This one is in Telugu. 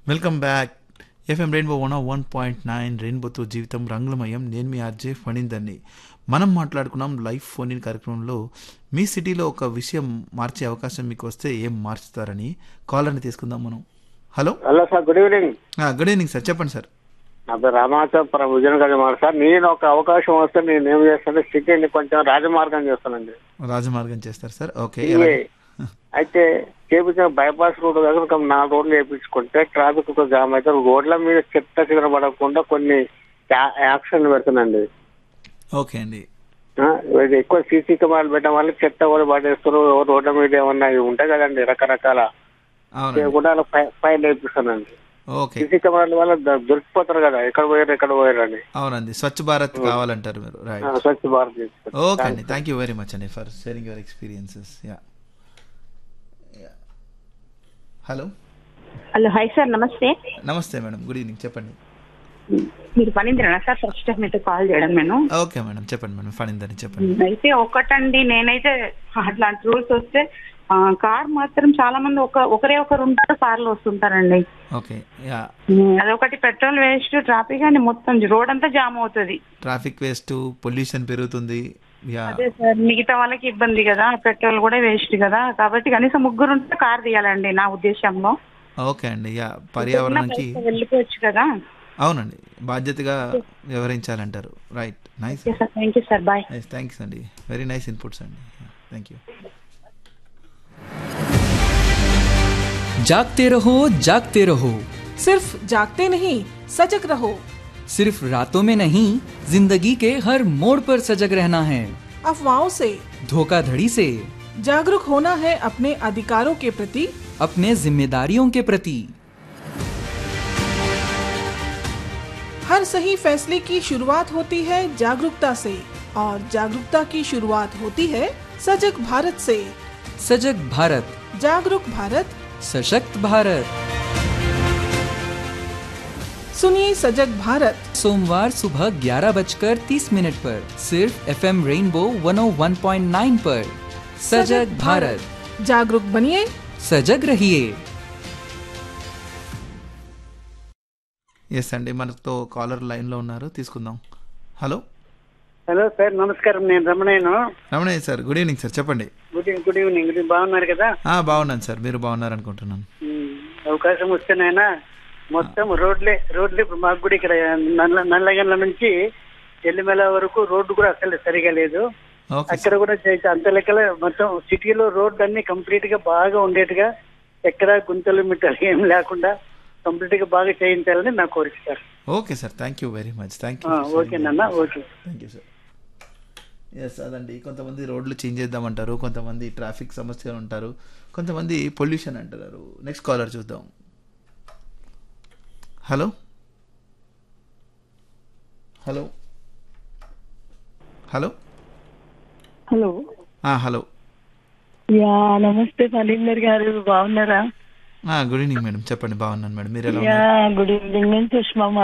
Welcome back. ఎఫ్ఎం రెయిన్బో 101.9 రెయిన్బోతో జీవితం రంగులమయం. నేను మీ ఆర్జే ఫణీందర్ని. మనం మాట్లాడుకున్నాం లైవ్ ఫోన్ ఇన్ కార్యక్రమంలో మీ సిటీలో ఒక విషయం మార్చే అవకాశం మీకు వస్తే ఏం మార్చుతారని కాలర్ని తీసుకుందాం మనం. Hello hello sir, good evening. Good evening sir, చెప్పండి సార్. నా పేరు రామాచంద్ర విజయనగరం మాట సార్. నేను ఒక అవకాశం వస్తే నేను ఏం చేస్తాను, సిటీని కొంచెం రాజమార్గం చేస్తానండి. రాజమార్గం చేస్తారు సార్, ఓకే. అయితే చేపించిన బైపాస్ రోడ్ దగ్గర ఒక 4 రోడ్లు వేయించుకుంటే ట్రాఫిక్ జామ్ అయితే రోడ్ల మీద చెత్త చిదర పడకుండా కొన్ని యాక్షన్ పెడుతున్నాండి. ఓకే అండి. ఎక్కువ సీసీ కెమెరాలు పెట్టడం వల్ల చెత్త కూడా పడేస్తారు. రోడ్ల మీద ఏమన్నా ఉంటాయి కదండి రకరకాల కూడా ఫైన్ వేపిస్తానండి. సీసీ కెమెరాల వల్ల దొరికిపోతారు కదా, ఎక్కడ పోయారు అని. అవునండి, స్వచ్ఛ భారత్ కావాలంటారు మీరు. స్వచ్ఛ భారత్. ఓకే అండి, థ్యాంక్ యూ వెరీ మచ్ అండి for sharing your experiences. Hello hello, hi sir, నమస్తే. నమస్తే మేడం, గుడ్ ఈవినింగ్, చెప్పండి. మీరు ఫణీంద్రనా సార్? ఫస్ట్ టైం అయితే కాల్ చేయడం నేను. ఓకే మేడం, చెప్పండి మేడం, ఫణీంద్రని చెప్పండి. అయితే ఒకటండి, నేనైతే అట్లాంటి రూల్స్ వస్తే కార్ మాత్రం చాలా మంది ఒకరే ఒకరు ఉంటారు, కార్లో వస్తుంటారండి. ఓకే, అదొకటి, పెట్రోల్ వేస్ట్, ట్రాఫిక్ అని మొత్తం రోడ్ అంతా జామ్ అవుతుంది. ట్రాఫిక్ వేస్ట్, పొల్యూషన్ పెరుగుతుంది. అదే సార్, మిగతా వాళ్ళకి ఇబ్బంది కదా, పెట్రోల్ కూడా వేస్ట్ కదా. కాబట్టి కనీసం ముగ్గురు ఉంటే కార్ తీయాలండి నా ఉద్దేశంలో. ఓకే అండి, పర్యావరణానికి వెళ్ళిపోవచ్చు కదా. అవునండి, బాధ్యతగా వ్యవహరించాలంటారు. Right, nice. Thank you sir, bye. Thanks అండి, వెరీ నైస్ ఇన్పుట్స్ అండి, థ్యాంక్ యూ. जागते रहो जागते रहो, सिर्फ जागते नहीं सजग रहो। सिर्फ रातों में नहीं, जिंदगी के हर मोड़ पर सजग रहना है। अफवाहों से, धोखाधड़ी से जागरूक होना है अपने अधिकारों के प्रति, अपने जिम्मेदारियों के प्रति। हर सही फैसले की शुरुआत होती है जागरूकता से, और जागरूकता की शुरुआत होती है सजग भारत से। सजग भारत, जागरूक भारत, सशक्त भारत। सुनिए सजग भारत, सोमवार सुबह 11:30 पर सिर्फ FM रेनबो 101.9 पर। सजग भारत, जागरूक बनिए, सजग रहिए। ఎస్ అండి, మనతో కాలర్ లైన్లో ఉన్నారు, తీసుకుందాం. హలో హలో సార్, నమస్కారం. నేను Ramanaiah sir, good evening sir, చెప్పండి. Good evening. బాగున్నారు కదా? బాగున్నాను సార్, మీరు బాగున్నారు అనుకుంటున్నాను. అవకాశం వస్తేనైనా మొత్తం రోడ్లే ఇప్పుడు మాకు కూడా ఇక్కడ నల్లగండ్ల నుంచి ఎల్లిమెల వరకు రోడ్డు కూడా అసలు సరిగా లేదు. అక్కడ కూడా అంత లెక్కల మొత్తం సిటీలో రోడ్డు అన్ని కంప్లీట్ గా బాగా ఉండేట్టుగా, ఎక్కడ గుంతలు మిట్టలు ఏం లేకుండా కంప్లీట్ గా బాగా చేయించాలని నా కోరిక sir. Okay sir, thank you very much, thank you. ఓకేనన్నా, okay, thank you sir. Yes, అదండి, కొంతమంది రోడ్లు చేంజ్ చేద్దామంటారు, కొంతమంది ట్రాఫిక్ సమస్యలు ఉంటారు, కొంతమంది పొల్యూషన్ అంటారు. నెక్స్ట్ కాలర్ చూద్దాం. Hello hello hello hello hello, నమస్తే ఫణీందర్ గారు, బాగున్నారా? గుడ్ ఈవినింగ్ మేడం, చెప్పండి. బాగున్నాను మేడం, మీరు ఎలా ఉన్నారు? Good evening. నేను సుష్మా